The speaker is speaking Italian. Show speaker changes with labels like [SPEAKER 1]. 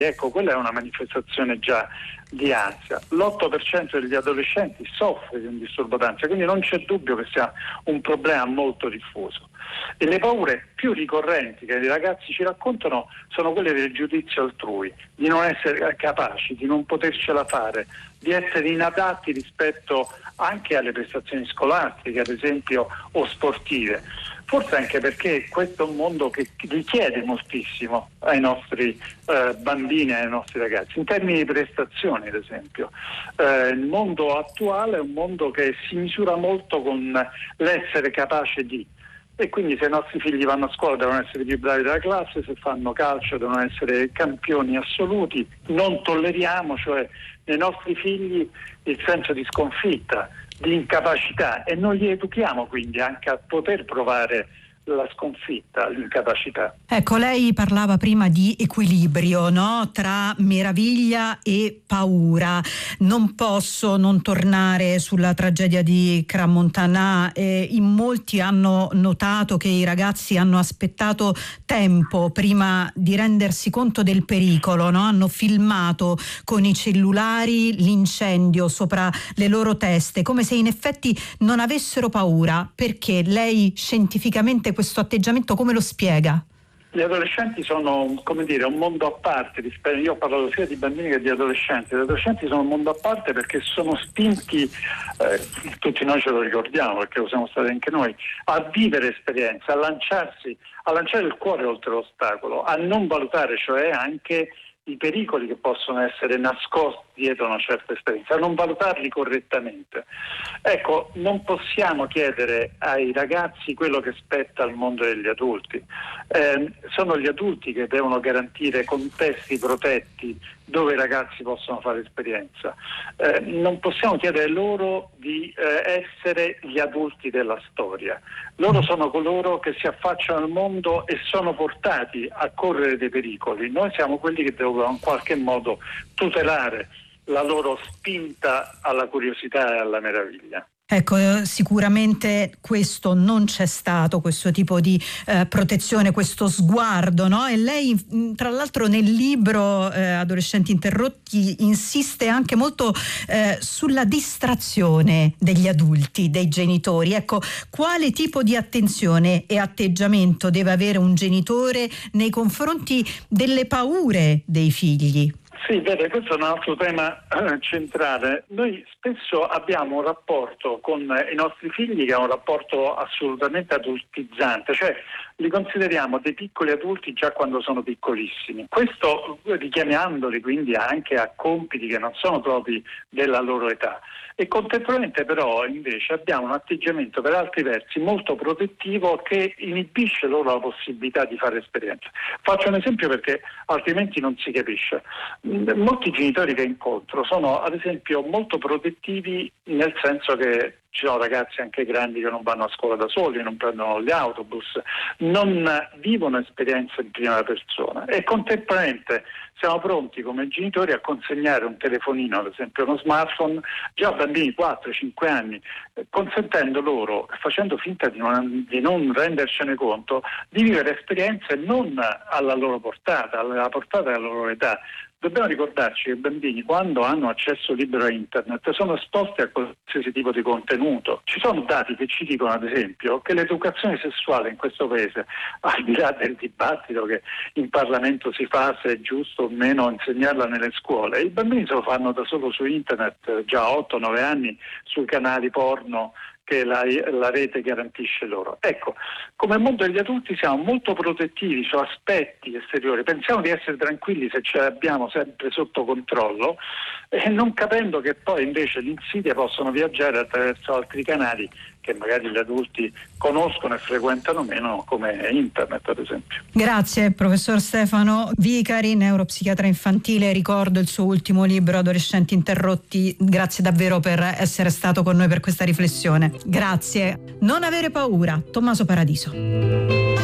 [SPEAKER 1] Ecco, quella è una manifestazione già di ansia. L'8% degli adolescenti soffre di un disturbo d'ansia, quindi non c'è dubbio che sia un problema molto diffuso. E le paure più ricorrenti che i ragazzi ci raccontano sono quelle del giudizio altrui, di non essere capaci, di non potercela fare, di essere inadatti rispetto anche alle prestazioni scolastiche, ad esempio, o sportive. Forse anche perché questo è un mondo che richiede moltissimo ai nostri bambini e ai nostri ragazzi, in termini di prestazioni ad esempio. Il mondo attuale è un mondo che si misura molto con l'essere capace di, e quindi se i nostri figli vanno a scuola devono essere più bravi della classe, se fanno calcio devono essere campioni assoluti. Non tolleriamo, cioè, nei nostri figli il senso di sconfitta, di incapacità, e non li educhiamo quindi anche a poter provare la sconfitta, l'incapacità.
[SPEAKER 2] Ecco, lei parlava prima di equilibrio, no? Tra meraviglia e paura. Non posso non tornare sulla tragedia di Crans-Montana. In molti hanno notato che i ragazzi hanno aspettato tempo prima di rendersi conto del pericolo, no? Hanno filmato con i cellulari l'incendio sopra le loro teste, come se in effetti non avessero paura. Perché lei scientificamente questo atteggiamento come lo spiega?
[SPEAKER 1] Gli adolescenti sono, come dire, un mondo a parte. Io ho parlato sia di bambini che di adolescenti. Gli adolescenti sono un mondo a parte perché sono spinti, tutti noi ce lo ricordiamo perché lo siamo stati anche noi, a vivere esperienze, a lanciare il cuore oltre l'ostacolo, a non valutare cioè anche i pericoli che possono essere nascosti dietro una certa esperienza, a non valutarli correttamente. Ecco, non possiamo chiedere ai ragazzi quello che spetta al mondo degli adulti. Sono gli adulti che devono garantire contesti protetti dove i ragazzi possono fare esperienza. Non possiamo chiedere loro di essere gli adulti della storia. Loro sono coloro che si affacciano al mondo e sono portati a correre dei pericoli. Noi siamo quelli che devono in qualche modo tutelare la loro spinta alla curiosità e alla meraviglia.
[SPEAKER 2] Ecco, sicuramente questo non c'è stato, questo tipo di protezione, questo sguardo, no? E lei, tra l'altro, nel libro Adolescenti interrotti insiste anche molto sulla distrazione degli adulti, dei genitori. Ecco, quale tipo di attenzione e atteggiamento deve avere un genitore nei confronti delle paure dei figli?
[SPEAKER 1] Sì, vede, questo è un altro tema centrale. Noi spesso abbiamo un rapporto con i nostri figli che è un rapporto assolutamente adultizzante, cioè li consideriamo dei piccoli adulti già quando sono piccolissimi. Questo richiamandoli quindi anche a compiti che non sono propri della loro età. E contemporaneamente però invece abbiamo un atteggiamento per altri versi molto protettivo che inibisce loro la possibilità di fare esperienze. Faccio un esempio perché altrimenti non si capisce. Molti genitori che incontro sono ad esempio molto protettivi, nel senso che ci sono ragazzi anche grandi che non vanno a scuola da soli, non prendono gli autobus, non vivono esperienze in prima persona, e contemporaneamente siamo pronti come genitori a consegnare un telefonino, ad esempio uno smartphone, già a bambini 4-5 anni, consentendo loro, facendo finta di non rendercene conto, di vivere esperienze non alla loro portata, alla portata della loro età. Dobbiamo ricordarci che i bambini, quando hanno accesso libero a internet, sono esposti a qualsiasi tipo di contenuto. Ci sono dati che ci dicono, ad esempio, che l'educazione sessuale in questo paese, al di là del dibattito che in Parlamento si fa se è giusto o meno insegnarla nelle scuole, i bambini se lo fanno da solo su internet, già a 8-9 anni, sui canali porno che la rete garantisce loro. Ecco, come mondo degli adulti siamo molto protettivi su aspetti esteriori, pensiamo di essere tranquilli se ce l'abbiamo sempre sotto controllo, e non capendo che poi invece l'insidia possono viaggiare attraverso altri canali che magari gli adulti conoscono e frequentano meno, come internet ad esempio.
[SPEAKER 2] Grazie professor Stefano Vicari, neuropsichiatra infantile. Ricordo il suo ultimo libro Adolescenti interrotti. Grazie davvero per essere stato con noi per questa riflessione. Grazie. Non avere paura, Tommaso Paradiso.